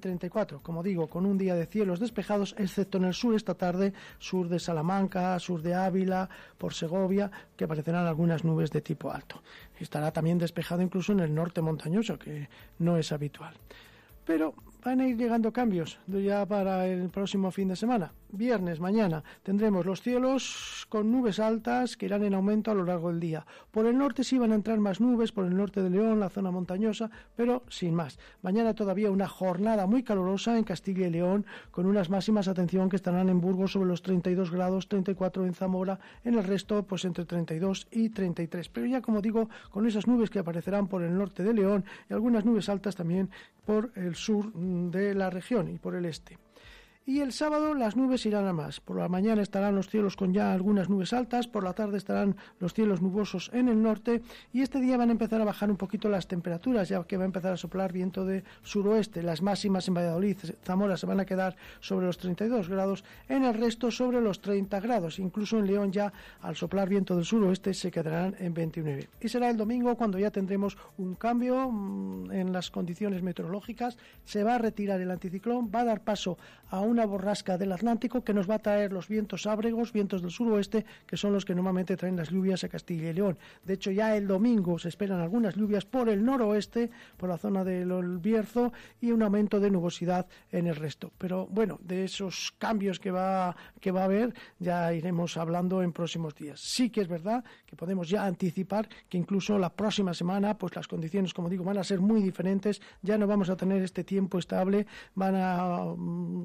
34, como digo, con un día de cielos despejados, excepto en el sur esta tarde, sur de Salamanca, sur de Ávila, por Segovia, que aparecerán algunas nubes de tipo alto. Estará también despejado incluso en el norte montañoso, que no es habitual. Pero van a ir llegando cambios ya para el próximo fin de semana. Viernes, mañana, tendremos los cielos con nubes altas que irán en aumento a lo largo del día. Por el norte sí van a entrar más nubes, por el norte de León, la zona montañosa, pero sin más. Mañana todavía una jornada muy calurosa en Castilla y León, con unas máximas, atención, que estarán en Burgos sobre los 32 grados, 34 en Zamora, en el resto pues entre 32 y 33. Pero ya, como digo, con esas nubes que aparecerán por el norte de León y algunas nubes altas también por el sur de la región y por el este. Y el sábado las nubes irán a más. Por la mañana estarán los cielos con ya algunas nubes altas, por la tarde estarán los cielos nubosos en el norte y este día van a empezar a bajar un poquito las temperaturas, ya que va a empezar a soplar viento de suroeste. Las máximas en Valladolid, Zamora se van a quedar sobre los 32 grados, en el resto sobre los 30 grados. Incluso en León ya al soplar viento del suroeste se quedarán en 29. Y será el domingo cuando ya tendremos un cambio en las condiciones meteorológicas. Se va a retirar el anticiclón, va a dar paso a una borrasca del Atlántico que nos va a traer los vientos ábregos, vientos del suroeste, que son los que normalmente traen las lluvias a Castilla y León. De hecho, ya el domingo se esperan algunas lluvias por el noroeste, por la zona del Bierzo, y un aumento de nubosidad en el resto. Pero bueno, de esos cambios que va a haber ya iremos hablando en próximos días. Sí que es verdad que podemos ya anticipar que incluso la próxima semana pues las condiciones, como digo, van a ser muy diferentes. Ya no vamos a tener este tiempo estable, van a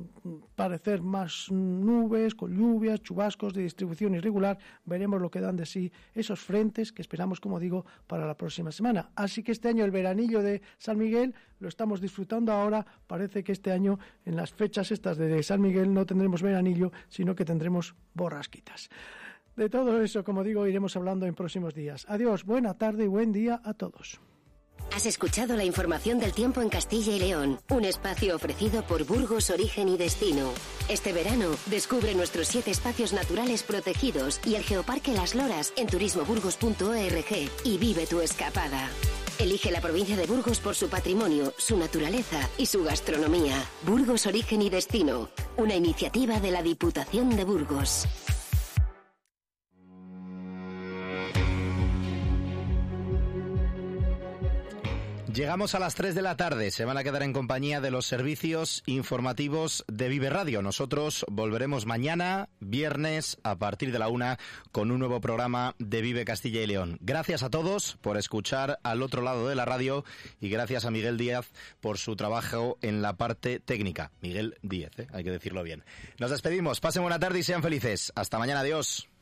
parecer más nubes con lluvias, chubascos de distribución irregular. Veremos lo que dan de sí esos frentes que esperamos, como digo, para la próxima semana. Así que este año el veranillo de San Miguel lo estamos disfrutando ahora. Parece que este año en las fechas estas de San Miguel no tendremos veranillo, sino que tendremos borrasquitas. De todo eso, como digo, iremos hablando en próximos días. Adiós, buena tarde y buen día a todos. Has escuchado la información del tiempo en Castilla y León, un espacio ofrecido por Burgos Origen y Destino. Este verano, descubre nuestros 7 espacios naturales protegidos y el Geoparque Las Loras en turismoburgos.org y vive tu escapada. Elige la provincia de Burgos por su patrimonio, su naturaleza y su gastronomía. Burgos Origen y Destino, una iniciativa de la Diputación de Burgos. Llegamos a las 3 de la tarde, se van a quedar en compañía de los servicios informativos de Vive Radio. Nosotros volveremos mañana, viernes, a partir de la 1, con un nuevo programa de Vive Castilla y León. Gracias a todos por escuchar al otro lado de la radio y gracias a Miguel Díaz por su trabajo en la parte técnica. Miguel Díaz, hay que decirlo bien. Nos despedimos, pasen buena tarde y sean felices. Hasta mañana, adiós.